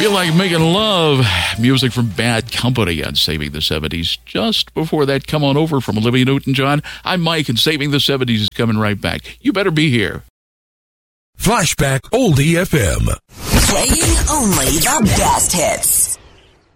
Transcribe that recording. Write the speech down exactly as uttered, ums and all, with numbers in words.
Feel like making love. Music from Bad Company on Saving the seventies. Just before that, Come On Over from Olivia Newton-John. I'm Mike, and Saving the seventies is coming right back. You better be here. Flashback Oldie F M. Playing only the best hits.